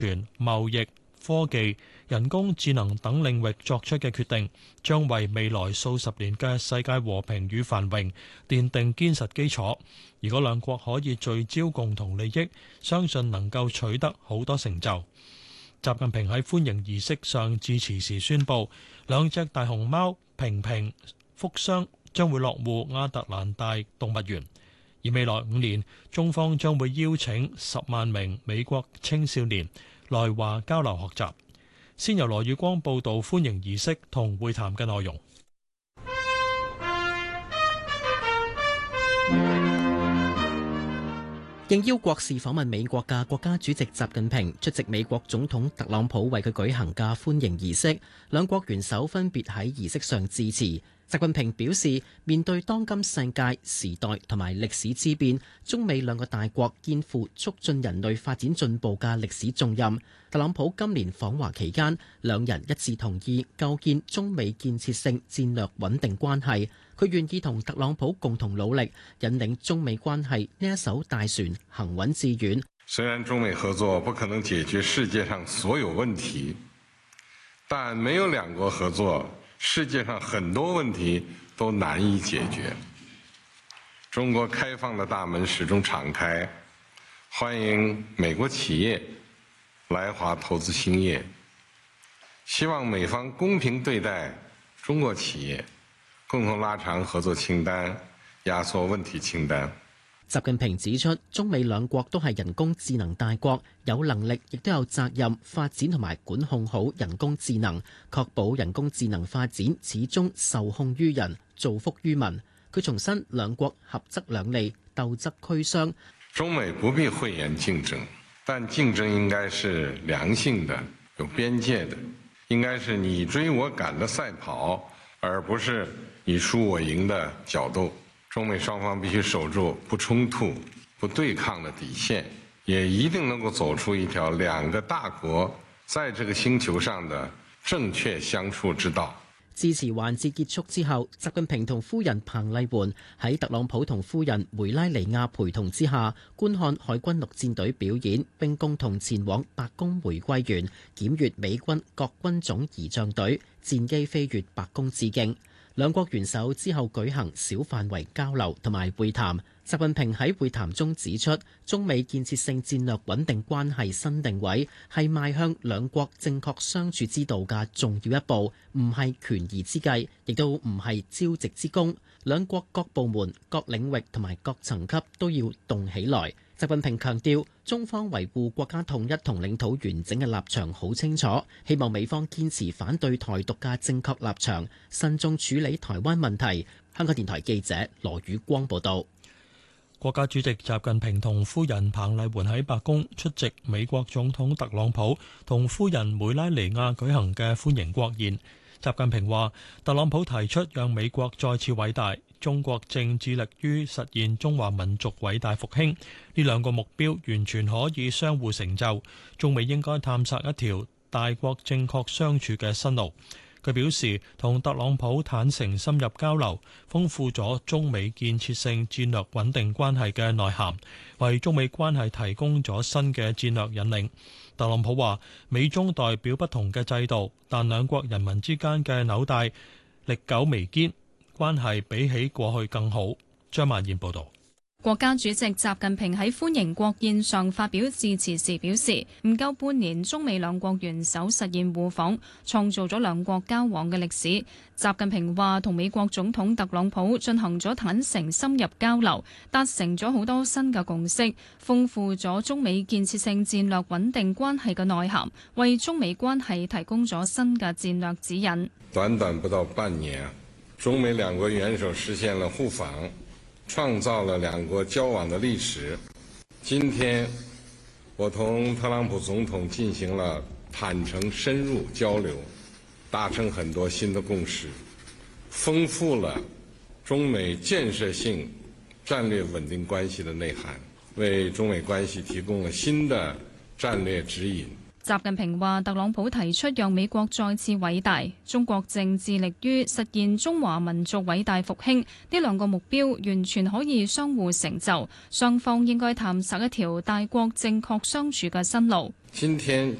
權、貿易、科技、人工智能等領域作出嘅決定，將為未來數十年嘅世界和平與繁榮奠定堅實基礎。如果兩國可以聚焦共同利益，相信能夠取得好多成就。習近平喺歡迎儀式上致辭時宣布，兩隻大熊貓平平、福雙將會落戶亞特蘭大動物園，而未來5年，中方將會邀請10萬名美國青少年來華交流學習。先由羅宇光報道歡迎儀式同會談嘅內容。 應邀國事訪問美國嘅國家主席習近平出席美國總統特朗普為佢舉行嘅歡迎儀式，兩國元首分別喺儀式上致辭。習近平表示，面對當今世界時代同埋歷史之變，中美兩個大國肩負促進人類發展進步嘅歷史重任。特朗普今年訪華期間，兩人一致同意構建中美建設性戰略穩定關係。佢願意同特朗普共同努力，引領中美關係呢一艘大船行穩致遠。 雖然中美合作不可能解決世界上所有問題，但沒有兩國合作，世界上很多問題都難以解決。中國開放的大門始終敞開，歡迎美國企業來華投資興業，希望美方公平對待中國企業，共同拉長合作清單，壓縮問題清單。 習近平指出，中美兩國都係人工智能大國，有能力亦都有責任發展同埋管控好人工智能，確保人工智能發展始終受控於人，造福於民。佢重申，兩國合則兩利，鬥則俱傷。 中美不必諱言競爭，但競爭應該是良性的、有邊界的，應該是你追我趕的賽跑，而不是你輸我贏的角鬥。中美雙方必須守住不衝突、不對抗的底線，也一定能夠走出一條兩個大國在這個星球上的正確相處之道。 致辭環節結束之後，習近平同夫人彭麗媛喺特朗普同夫人梅拉尼亞陪同之下，觀看海軍陸戰隊表演，並共同前往白宮玫瑰園檢閱美軍各軍種儀仗隊戰機飛越白宮致敬。兩國元首之後舉行小範圍交流同埋會談。習近平喺會談中指出，中美建設性戰略穩定關係新定位係邁向兩國正確相處之道嘅重要一步，唔係權宜之計，亦都唔係朝夕之功。兩國各部門、各領域同埋各層級都要動起來。習近平強調，中方維護國家統一同領土完整嘅立場好清楚，希望美方堅持反對台獨嘅正確立場，慎重處理台灣問題。香港電台記者羅宇光報道。 國家主席習近平同夫人彭麗媛喺白宮出席美國總統特朗普同夫人梅拉尼亞舉行嘅歡迎國宴。習近平話，特朗普提出讓美國再次偉大，中國正致力於實現中華民族偉大復興，呢兩個目標完全可以相互成就，中美應該探索一條大國正確相處嘅新路。佢表示，同特朗普坦誠深入交流，豐富咗中美建設性戰略穩定關係嘅內涵，為中美關係提供咗新嘅戰略引領。特朗普話，美中代表不同嘅制度，但兩國人民之間嘅紐帶歷久彌堅，關係比起過去更好。張曼燕報導。 國家主席習近平喺歡迎國宴上發表致辭時表示，唔夠半年，中美兩國元首實現互訪，創造咗兩國交往嘅歷史。習近平話，同美國總統特朗普進行咗坦誠深入交流，達成咗好多新嘅共識，豐富咗中美建設性戰略穩定關係嘅內涵，為中美關係提供咗新嘅戰略指引。 短短不到半年，中美兩國元首實現了互訪，創造了兩國交往的歷史。今天，我同特朗普總統進行了坦誠深入交流，達成很多新的共識，豐富了中美建設性戰略穩定關係的內涵，為中美關係提供了新的戰略指引。 習近平話：特朗普提出讓美國再次偉大，中國正致力於實現中華民族偉大復興，呢兩個目標完全可以相互成就，雙方應該探索一條大國正確相處嘅新路。 今天